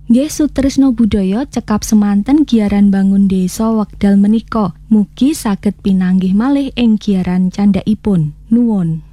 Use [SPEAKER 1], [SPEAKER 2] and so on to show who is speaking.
[SPEAKER 1] Nggih sutresna budaya cekap semanten giaran bangun desa wekdal menika. Mugi saged pinanggih malih ing giaran candhakipun. Nuwun.